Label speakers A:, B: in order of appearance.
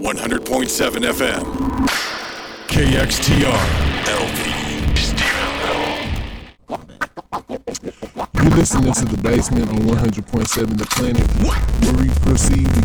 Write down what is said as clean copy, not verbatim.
A: 100.7 FM. KXTR LP.
B: You're listening to The Basement on 100.7 The Planet. Marie, proceed.